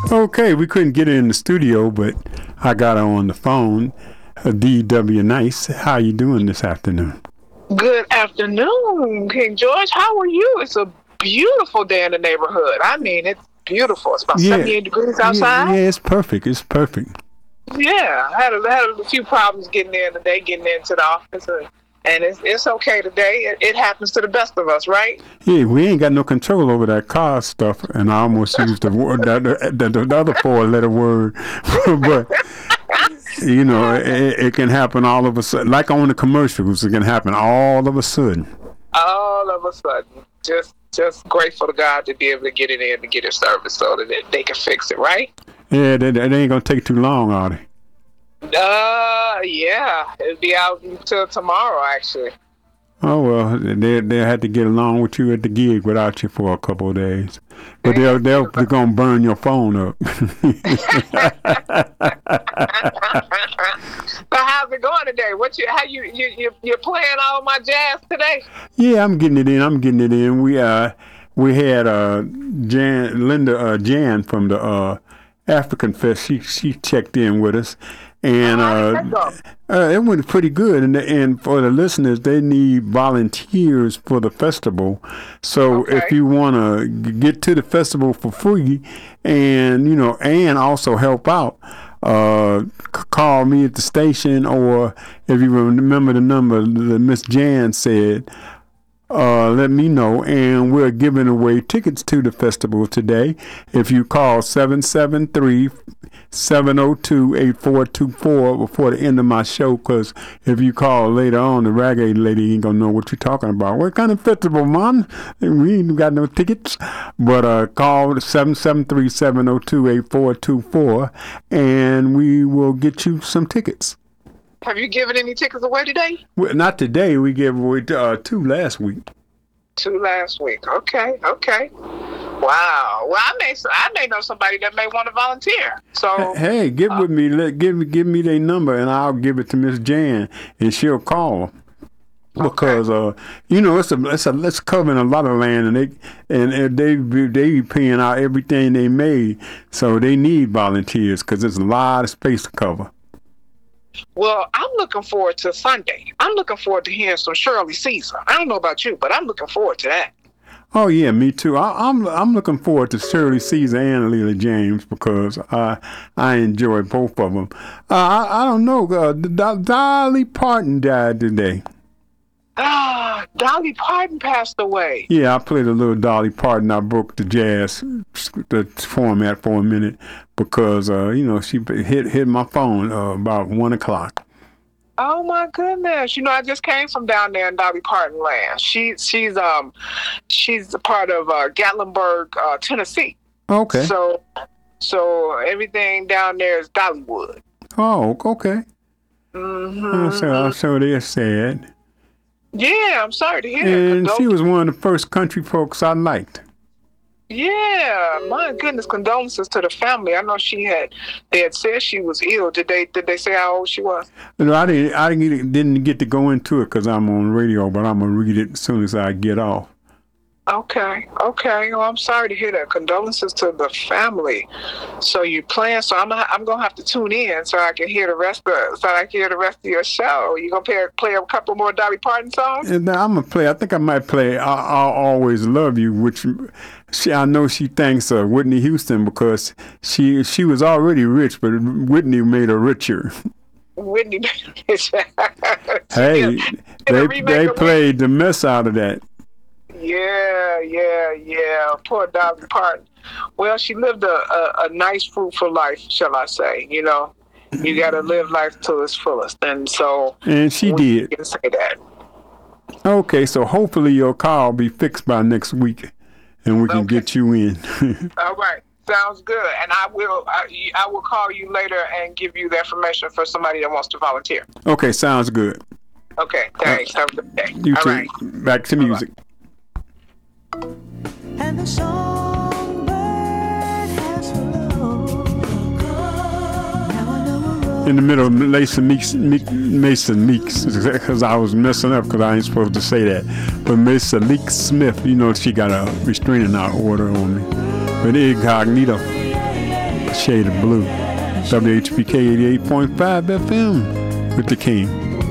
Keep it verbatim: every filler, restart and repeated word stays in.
Okay, we couldn't get her in the studio, but I got her on the phone. Uh, D W Nice, how you doing this afternoon? Good afternoon, King George. How are you? It's a beautiful day in the neighborhood. I mean, it's beautiful. It's about yeah, seventy-eight degrees outside. Yeah, yeah, it's perfect. It's perfect. Yeah, I had a, had a few problems getting there today, getting into the office, and, and it's it's okay today. It, it happens to the best of us, right? Yeah, we ain't got no control over that car stuff, and I almost used the word, the, the, the, the other four-letter word, but you know, it, it can happen all of a sudden. Like on the commercials, it can happen all of a sudden. All of a sudden, just just grateful to God to be able to get it in and get it serviced so that it, they can fix it, right? Yeah, they, they ain't gonna take too long, are they? Uh, yeah, it'll be out until tomorrow, actually. Oh well, they they had to get along with you at the gig without you for a couple of days, but they'll they'll they're gonna burn your phone up. So how's it going today? What you how you you you you're playing all my jazz today? Yeah, I'm getting it in. I'm getting it in. We uh we had uh Jan Linda uh, Jan from the uh African Fest. She she checked in with us. And uh, uh, it went pretty good. And, and for the listeners, they need volunteers for the festival. So okay. if you want to get to the festival for free and, you know, and also help out, uh, call me at the station, or if you remember the number that Miss Jan said, Uh, let me know, and we're giving away tickets to the festival today. If you call seven seven three, seven zero two, eight four two four before the end of my show, because if you call later on, the reggae lady ain't gonna know what you're talking about. What kind of festival, Mom? We ain't got no tickets. But uh, call seven seven three, seven zero two, eight four two four, and we will get you some tickets. Have you given any tickets away today? Well, not today. We gave away uh, two last week. Two last week. Okay, okay. Wow. Well, I may I may know somebody that may want to volunteer. So hey, get uh, with me. Let give me give me their number, and I'll give it to Miss Jan, and she'll call. Because okay. uh, you know, it's a it's a it's covering a lot of land, and they and, and they they be paying out everything they made, so they need volunteers because there's a lot of space to cover. Well, I'm looking forward to Sunday. I'm looking forward to hearing some Shirley Caesar. I don't know about you, but I'm looking forward to that. Oh yeah, me too. I, I'm I'm looking forward to Shirley Caesar and Leela James because I I enjoy both of them. Uh, I I don't know. Uh, Do- Dolly Parton died today. Ah, Dolly Parton passed away. Yeah, I played a little Dolly Parton. I broke the jazz the format for a minute because uh, you know she hit hit my phone uh, about one o'clock. Oh my goodness! You know, I just came from down there in Dolly Parton land. She she's um she's a part of uh, Gatlinburg, uh, Tennessee. Okay. So so everything down there is Dollywood. Oh, okay. Mm-hmm. So I'm sure they're sad. Yeah, I'm sorry to hear and that. And she was one of the first country folks I liked. Yeah, my goodness, condolences to the family. I know she had, they had said she was ill. Did they Did they say how old she was? No, I didn't, I didn't, didn't get to go into it because I'm on radio, but I'm going to read it as soon as I get off. Okay, okay. Well, I'm sorry to hear that. Condolences to the family. So you plan? So I'm I'm gonna have to tune in so I can hear the rest of so I can hear the rest of your show. You gonna play play a couple more Dolly Parton songs? And I'm gonna play. I think I might play "I, I'll Always Love You," which she I know she thanks uh, Whitney Houston because she she was already rich, but Whitney made her richer. Whitney made her richer. Hey, they they played the mess out of that. Yeah, yeah, yeah. Poor Dolly Parton. Well, she lived a, a, a nice, fruitful life, shall I say. You know, you got to live life to its fullest. And so... And she did. Can say that. Okay, so hopefully your car will be fixed by next week, and we can okay. get you in. All right. Sounds good. And I will I, I will call you later and give you the information for somebody that wants to volunteer. Okay, sounds good. Okay, thanks. Uh, Have a good day. You All too. Right. Back to music. Bye-bye. And the songbird has flown. In the middle of Mason Meeks, Mason Meeks, because I was messing up because I ain't supposed to say that. But Mason Leek Smith, you know, she got a restraining order on me. But incognito. A Shade of Blue. W H B K eighty-eight point five F M with the King.